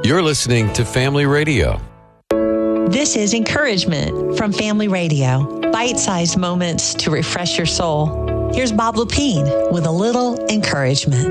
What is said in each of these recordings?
You're listening to Family Radio. This is Encouragement from Family Radio. Bite-sized moments to refresh your soul. Here's Bob Lepine with a little encouragement.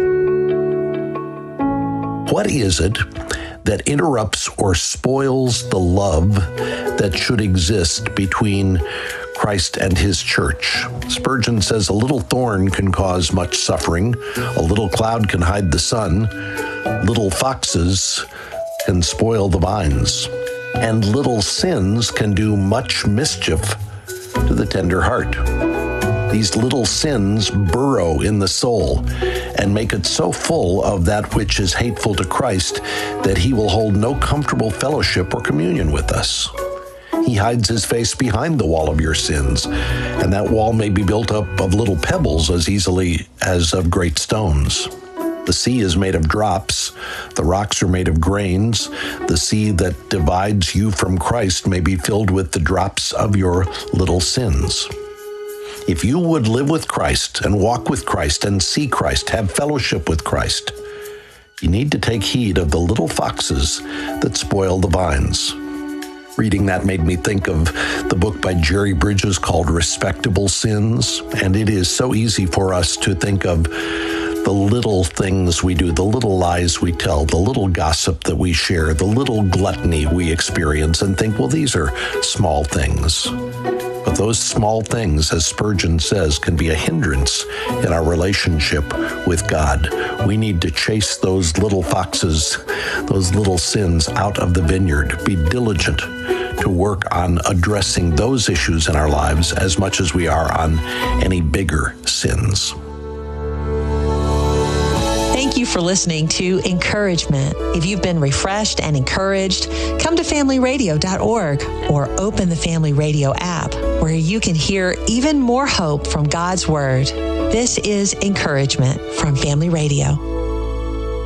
What is it that interrupts or spoils the love that should exist between Christ and his church? Spurgeon says a little thorn can cause much suffering, a little cloud can hide the sun, little foxes can spoil the vines, and little sins can do much mischief to the tender heart. These little sins burrow in the soul and make it so full of that which is hateful to Christ that he will hold no comfortable fellowship or communion with us. He hides his face behind the wall of your sins, and that wall may be built up of little pebbles as easily as of great stones. The sea is made of drops, the rocks are made of grains. The sea that divides you from Christ may be filled with the drops of your little sins. If you would live with Christ and walk with Christ and see Christ, have fellowship with Christ, you need to take heed of the little foxes that spoil the vines. Reading that made me think of the book by Jerry Bridges called Respectable Sins, and it is so easy for us to think of the little things we do, the little lies we tell, the little gossip that we share, the little gluttony we experience, and think, well, these are small things. But those small things, as Spurgeon says, can be a hindrance in our relationship with God. We need to chase those little foxes, those little sins out of the vineyard. Be diligent to work on addressing those issues in our lives as much as we are on any bigger sins. Thank you for listening to Encouragement. If you've been refreshed and encouraged, come to familyradio.org or open the Family Radio app where you can hear even more hope from God's Word. This is Encouragement from Family Radio.